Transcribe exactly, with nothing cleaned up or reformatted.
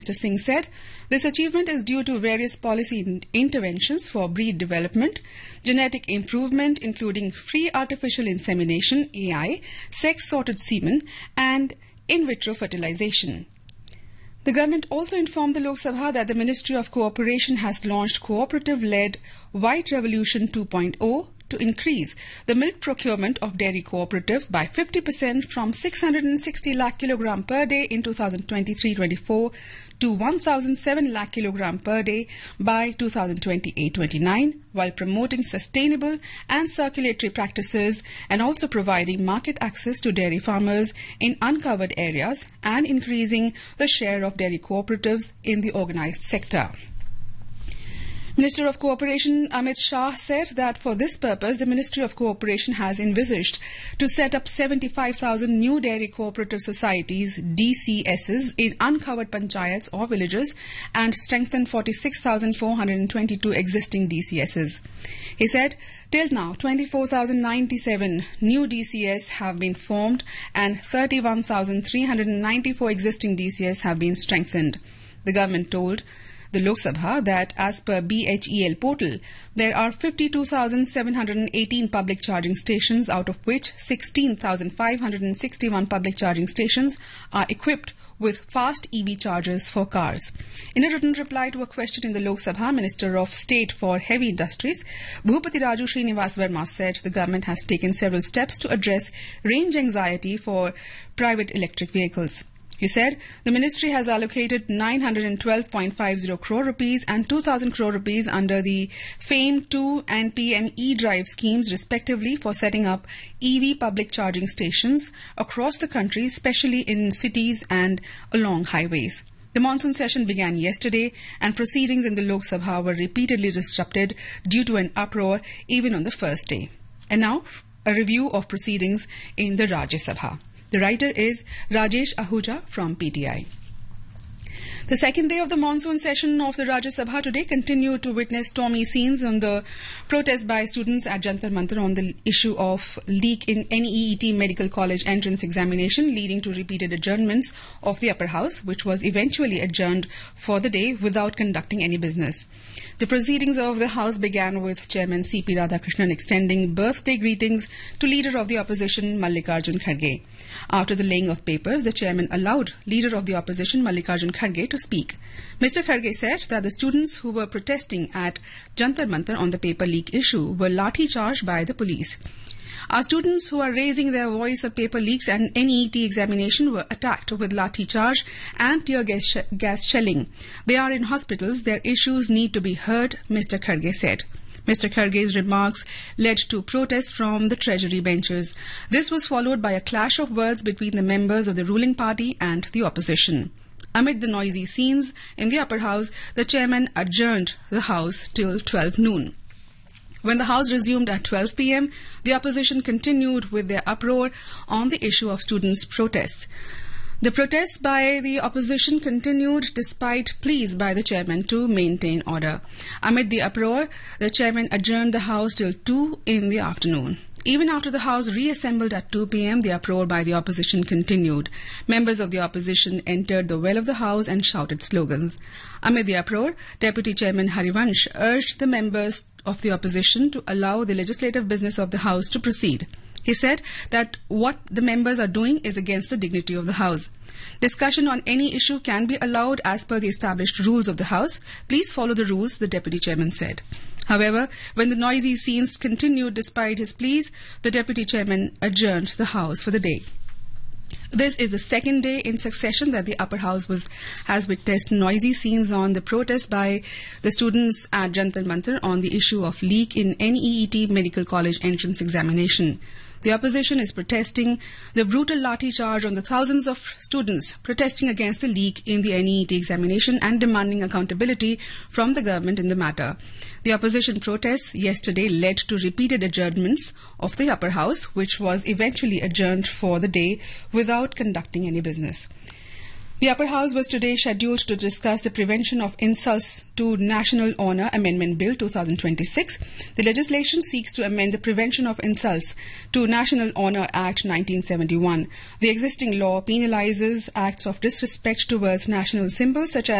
Mister Singh said this achievement is due to various policy in- interventions for breed development, genetic improvement including free artificial insemination A I, sex-sorted semen and in vitro fertilization. The government also informed the Lok Sabha that the Ministry of Cooperation has launched cooperative-led White Revolution two point oh to increase the milk procurement of dairy cooperatives by fifty percent from six hundred sixty lakh kilogram per day in two thousand twenty-three twenty-four to one thousand seven lakh kilogram per day by two thousand twenty-eight twenty-nine, while promoting sustainable and circulatory practices and also providing market access to dairy farmers in uncovered areas and increasing the share of dairy cooperatives in the organized sector. Minister of Cooperation Amit Shah said that for this purpose, the Ministry of Cooperation has envisaged to set up seventy-five thousand new dairy cooperative societies, D C Ss, in uncovered panchayats or villages and strengthen forty-six thousand four hundred twenty-two existing D C Ss. He said, till now, twenty-four thousand ninety-seven new D C S have been formed and thirty-one thousand three hundred ninety-four existing D C S have been strengthened. The government told the Lok Sabha that as per B H E L portal, there are fifty-two thousand seven hundred eighteen public charging stations, out of which sixteen thousand five hundred sixty-one public charging stations are equipped with fast E V chargers for cars. In a written reply to a question in the Lok Sabha, Minister of State for Heavy Industries, Bhupati Raju Srinivas Verma said the government has taken several steps to address range anxiety for private electric vehicles. He said the ministry has allocated nine hundred twelve point five zero crore rupees and two thousand crore rupees under the FAME two and P M E-Drive schemes respectively for setting up E V public charging stations across the country, especially in cities and along highways. The monsoon session began yesterday and proceedings in the Lok Sabha were repeatedly disrupted due to an uproar even on the first day. And now, a review of proceedings in the Rajya Sabha. The writer is Rajesh Ahuja from P T I. The second day of the monsoon session of the Rajya Sabha today continued to witness stormy scenes on the protest by students at Jantar Mantar on the issue of leak in N E E T Medical College entrance examination, leading to repeated adjournments of the upper house, which was eventually adjourned for the day without conducting any business. The proceedings of the House began with Chairman C P Radhakrishnan extending birthday greetings to Leader of the Opposition Mallikarjun Kharge. After the laying of papers, the Chairman allowed Leader of the Opposition Mallikarjun Kharge to speak. Mister Kharge said that the students who were protesting at Jantar Mantar on the paper leak issue were lathi-charged by the police. Our students who are raising their voice on paper leaks and N E E T examination were attacked with lathi charge and tear gas, sh- gas shelling. They are in hospitals. Their issues need to be heard, Mister Kharge said. Mister Kharge's remarks led to protests from the Treasury benches. This was followed by a clash of words between the members of the ruling party and the opposition. Amid the noisy scenes in the upper house, the chairman adjourned the house till twelve noon. When the House resumed at twelve p m, the opposition continued with their uproar on the issue of students' protests. The protests by the opposition continued despite pleas by the chairman to maintain order. Amid the uproar, the chairman adjourned the House till two in the afternoon. Even after the House reassembled at two p m, the uproar by the opposition continued. Members of the opposition entered the well of the House and shouted slogans. Amid the uproar, Deputy Chairman Harivansh urged the members of the opposition to allow the legislative business of the House to proceed. He said that what the members are doing is against the dignity of the House. Discussion on any issue can be allowed as per the established rules of the House. Please follow the rules, the Deputy Chairman said. However, when the noisy scenes continued despite his pleas, the Deputy Chairman adjourned the House for the day. This is the second day in succession that the upper house was has witnessed noisy scenes on the protest by the students at Jantar Mantar on the issue of leak in N E E T Medical College entrance examination. The opposition is protesting the brutal lathi charge on the thousands of students protesting against the leak in the N E E T examination and demanding accountability from the government in the matter. The opposition protests yesterday led to repeated adjournments of the upper house, which was eventually adjourned for the day without conducting any business. The Upper House was today scheduled to discuss the Prevention of Insults to National Honour Amendment Bill twenty twenty-six. The legislation seeks to amend the Prevention of Insults to National Honour Act nineteen seventy-one. The existing law penalises acts of disrespect towards national symbols such as